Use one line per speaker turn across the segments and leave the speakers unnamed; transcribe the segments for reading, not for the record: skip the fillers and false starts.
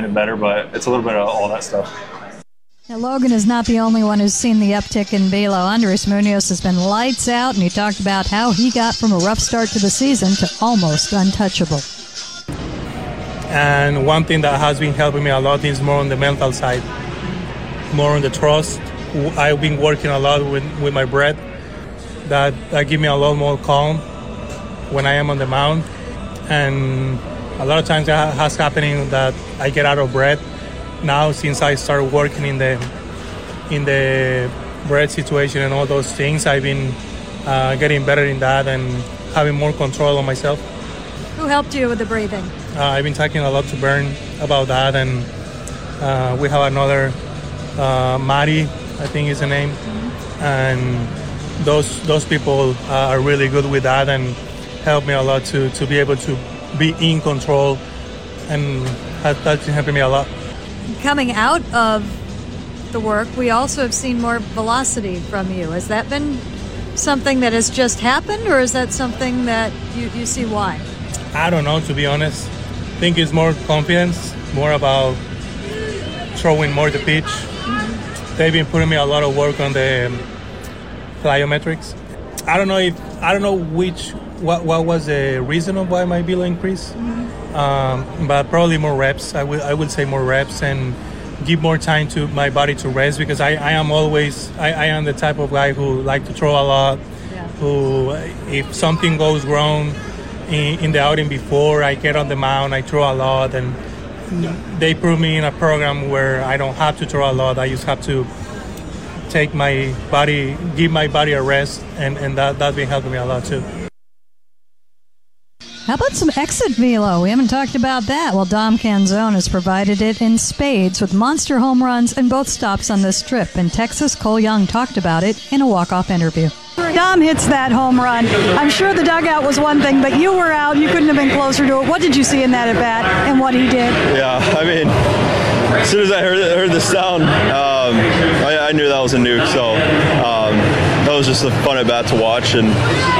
getting better, but it's a little bit of all that stuff.
Now, Logan is not the only one who's seen the uptick in velo. Andres Munoz has been lights out, and he talked about how he got from a rough start to the season to almost untouchable.
And one thing that has been helping me a lot is more on the mental side, more on the trust. I've been working a lot with my breath. That give me a lot more calm when I am on the mound. And a lot of times that has happening that I get out of breath. Now, since I started working in the breath situation and all those things, I've been getting better in that and having more control on myself.
Who helped you with the breathing?
I've been talking a lot to Bern about that, and we have another, Mari, I think is the name, and those people are really good with that and help me a lot to be able to be in control, and that's helping me a lot.
Coming out of the work, we also have seen more velocity from you. Has that been something that has just happened, or is that something that you see why?
I don't know, to be honest. I think it's more confidence, more about throwing more the pitch. Mm-hmm. They've been putting me a lot of work on the plyometrics. I don't know what was the reason of why my velo increased. Mm-hmm. But probably more reps. I would say more reps and give more time to my body to rest, because I am the type of guy who like to throw a lot. Yeah. Who, if something goes wrong in the outing before I get on the mound, I throw a lot, and they put me in a program where I don't have to throw a lot. I just have to give my body a rest, and that's been helping me a lot too.
How about some exit velo? We haven't talked about that. Well, Dom Canzone has provided it in spades with monster home runs in both stops on this trip. In Texas, Cole Young talked about it in a walk-off interview. Dom hits that home run. I'm sure the dugout was one thing, but you were out. You couldn't have been closer to it. What did you see in that at-bat and what he did?
Yeah, I mean, as soon as I heard the sound, I knew that was a nuke. So that was just a fun at-bat to watch. And,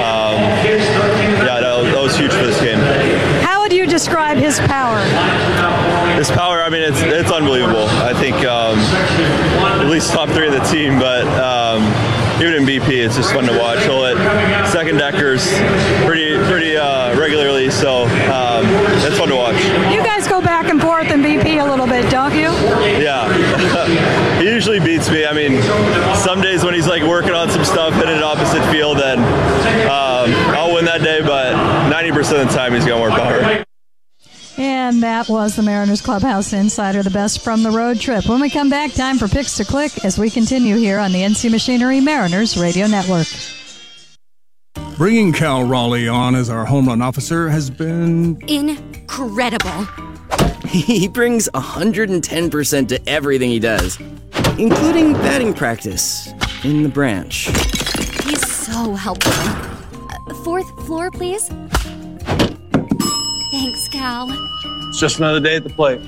that was huge for this game.
How would you describe his power?
His power, I mean, it's unbelievable. I think at least top 3 of the team, but even in BP, it's just fun to watch. He'll hit second deckers pretty regularly, so it's fun to watch.
You guys go back and forth in BP a little bit, don't you?
Yeah. He usually beats me. I mean, some days when he's like working on some stuff, hitting it opposite field, then I'll win that day, but 90% of the time he's got more power.
And that was the Mariners Clubhouse Insider, the best from the road trip. When we come back, time for Picks to Click as we continue here on the NC Machinery Mariners Radio Network.
Bringing Cal Raleigh on as our home run officer has been
incredible. He brings 110% to everything he does, including batting practice in the branch.
He's so helpful. 4th floor, please. Thanks, Cal.
It's just another day at the plate.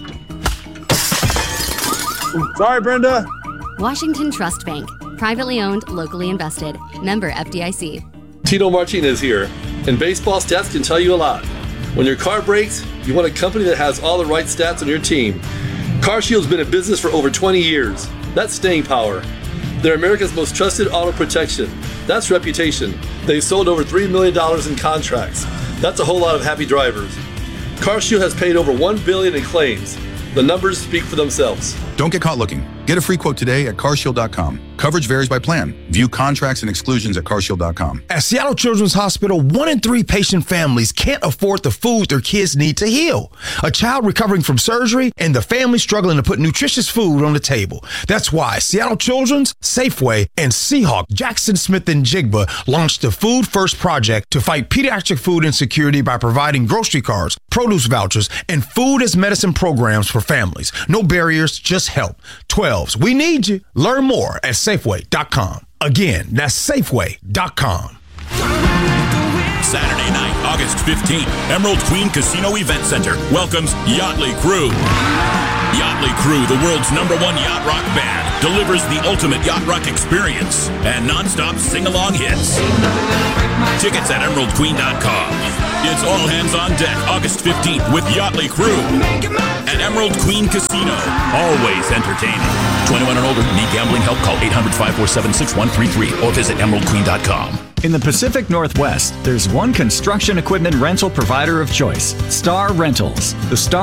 Sorry, Brenda.
Washington Trust Bank. Privately owned, locally invested. Member FDIC.
Tito Martinez here, and baseball stats can tell you a lot. When your car breaks, you want a company that has all the right stats on your team. CarShield's been in business for over 20 years. That's staying power. They're America's most trusted auto protection. That's reputation. They sold over $3 million in contracts. That's a whole lot of happy drivers. CarShield has paid over $1 billion in claims. The numbers speak for themselves.
Don't get caught looking. Get a free quote today at carshield.com. Coverage varies by plan. View contracts and exclusions at carshield.com.
At Seattle Children's Hospital, 1 in 3 patient families can't afford the food their kids need to heal. A child recovering from surgery and the family struggling to put nutritious food on the table. That's why Seattle Children's, Safeway, and Seahawk, Jackson Smith and Jigba launched the Food First Project to fight pediatric food insecurity by providing grocery cards, produce vouchers, and food as medicine programs for families. No barriers, just help. 12s, we need you. Learn more at Safeway.com. Again, that's Safeway.com.
Saturday night, August 15th, Emerald Queen Casino Event Center welcomes Yachtly Crew. Yachtly Crew, the world's #1 yacht rock band, delivers the ultimate yacht rock experience and non-stop sing-along hits. Tickets at EmeraldQueen.com. It's all hands on deck August 15th with Yachtly Crew at Emerald Queen Casino. Always entertaining. 21 and older. Need gambling help? Call 800-547-6133 or visit EmeraldQueen.com.
In the Pacific Northwest, there's one construction equipment rental provider of choice, Star Rentals. The Star